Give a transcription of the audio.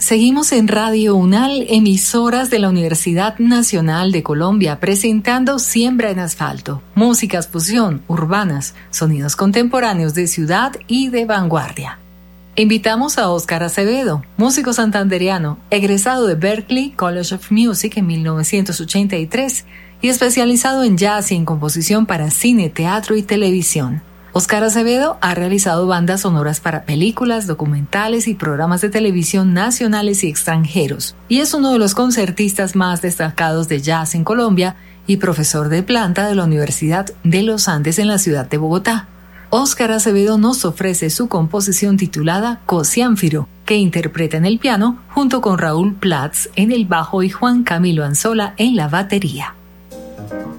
Seguimos en Radio UNAL, emisoras de la Universidad Nacional de Colombia, presentando Siembra en Asfalto, músicas fusión, urbanas, sonidos contemporáneos de ciudad y de vanguardia. Invitamos a Óscar Acevedo, músico santandereano, egresado de Berklee College of Music en 1983 y especializado en jazz y en composición para cine, teatro y televisión. Óscar Acevedo ha realizado bandas sonoras para películas, documentales y programas de televisión nacionales y extranjeros, y es uno de los concertistas más destacados de jazz en Colombia y profesor de planta de la Universidad de los Andes en la ciudad de Bogotá. Óscar Acevedo nos ofrece su composición titulada Cociánfiro, que interpreta en el piano junto con Raúl Platz en el bajo y Juan Camilo Anzola en la batería.